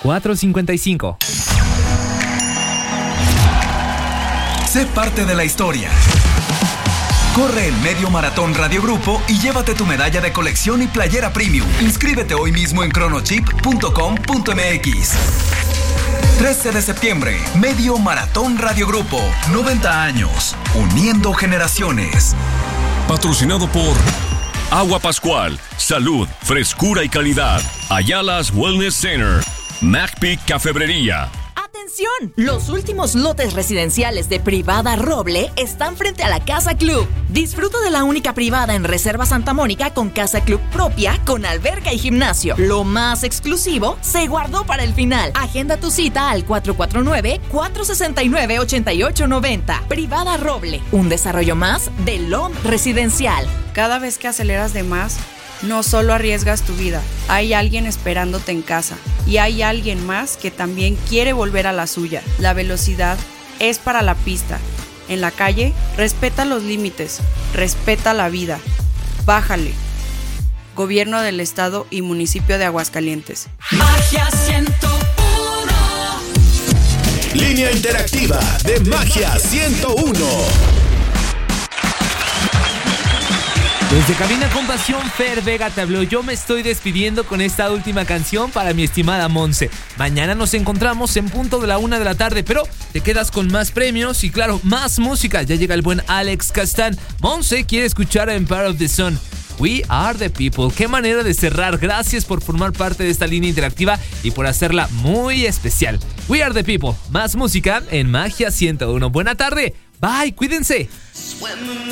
455. Sé parte de la historia. Corre el Medio Maratón Radio Grupo y llévate tu medalla de colección y playera premium. Inscríbete hoy mismo en chronochip.com.mx. 13 de septiembre, Medio Maratón Radio Grupo. 90 años, uniendo generaciones. Patrocinado por Agua Pascual, salud, frescura y calidad. Ayala's Wellness Center. MacPic Cafebrería. ¡Atención! Los últimos lotes residenciales de Privada Roble están frente a la Casa Club. Disfruta de la única privada en Reserva Santa Mónica con casa club propia, con alberca y gimnasio. Lo más exclusivo se guardó para el final. Agenda tu cita al 449-469-8890. Privada Roble, un desarrollo más de LOM Residencial. Cada vez que aceleras de más, no solo arriesgas tu vida, hay alguien esperándote en casa y hay alguien más que también quiere volver a la suya. La velocidad es para la pista. En la calle, respeta los límites, respeta la vida. Bájale. Gobierno del Estado y Municipio de Aguascalientes. Magia 101. Línea interactiva de Magia 101. Desde Cabina con Pasión, Fer Vega te habló. Yo me estoy despidiendo con esta última canción para mi estimada Monse. Mañana nos encontramos en punto de la 1 de la tarde, pero te quedas con más premios y claro, más música. Ya llega el buen Alex Castán. Monse quiere escuchar a Empire of the Sun. We are the people. Qué manera de cerrar. Gracias por formar parte de esta línea interactiva y por hacerla muy especial. We are the people. Más música en Magia 101. Buena tarde. Bye, cuídense.